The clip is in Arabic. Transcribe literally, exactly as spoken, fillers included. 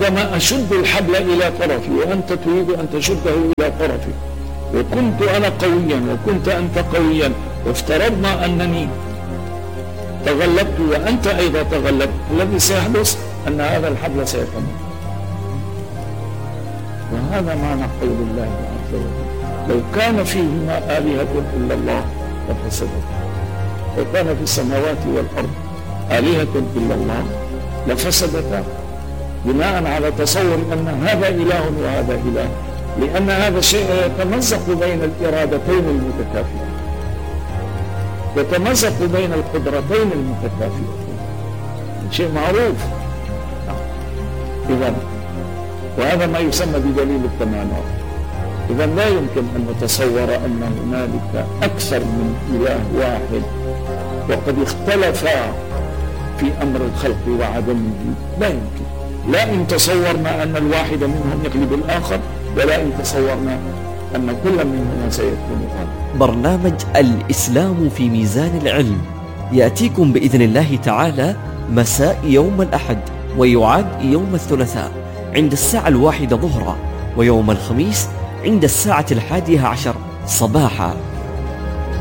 عندما أشد الحبل إلى طرفي وأنت تريد أن تشده إلى طرفي، وكنت أنا قويا وكنت أنت قويا، وافترضنا أنني تغلبت وأنت أيضا تغلبت، الذي سيحدث أن هذا الحبل سيتمر. وهذا معنى قول الله عز وجل: لو كان فيهما آلهة إلا الله لفسدتا، لو كان في السماوات والأرض آلهة إلا الله لفسدتا، بناء على تصور أن هذا إله وهذا إله، لأن هذا الشيء يتمزق بين الإرادتين المتكافئتين، يتمزق بين القدرتين المتكافئتين، شيء معروف. إذن وهذا ما يسمى بدليل التمانع. إذن لا يمكن أن نتصور أن هنالك أكثر من إله واحد وقد اختلفا في أمر الخلق وعدمه، لا يمكن، لا إن تصورنا أن الواحد منهم يغلب الآخر، ولا إن تصورنا أن كل منهما سيكون غالبا. برنامج الإسلام في ميزان العلم يأتيكم بإذن الله تعالى مساء يوم الأحد، ويعاد يوم الثلاثاء عند الساعة الواحدة ظهرا، ويوم الخميس عند الساعة الحادية عشر صباحا.